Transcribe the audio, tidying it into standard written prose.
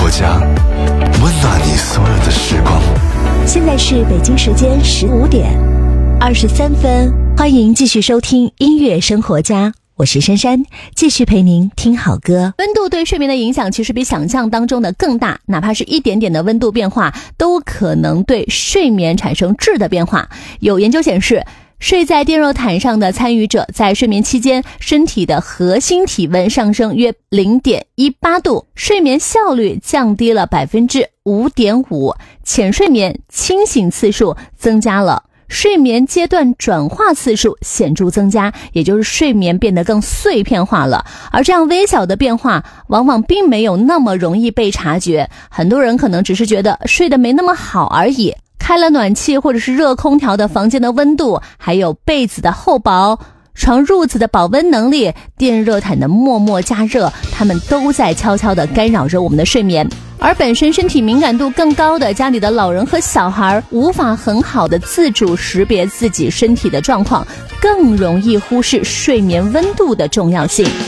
家，温暖你所有的时光。 现在是北京时间15点23分，欢迎继续收听音乐生活家，我是珊珊，继续陪您听好歌。温度对睡眠的影响其实比想象当中的更大，哪怕是一点点的温度变化都可能对睡眠产生质的变化。有研究显示，睡在电热毯上的参与者在睡眠期间，身体的核心体温上升约 0.18 度，睡眠效率降低了 5.5%， 浅睡眠清醒次数增加了，睡眠阶段转化次数显著增加，也就是睡眠变得更碎片化了。而这样微小的变化往往并没有那么容易被察觉，很多人可能只是觉得睡得没那么好而已。开了暖气或者是热空调的房间的温度，还有被子的厚薄，床褥子的保温能力，电热毯的默默加热，它们都在悄悄地干扰着我们的睡眠。而本身身体敏感度更高的家里的老人和小孩，无法很好的自主识别自己身体的状况，更容易忽视睡眠温度的重要性。